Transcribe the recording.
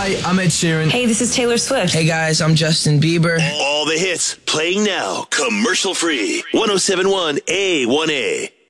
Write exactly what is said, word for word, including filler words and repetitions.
Hi, I'm Ed Sheeran. Hey, this is Taylor Swift. Hey guys, I'm Justin Bieber. All the hits playing now, commercial free. one oh seven point one A one A.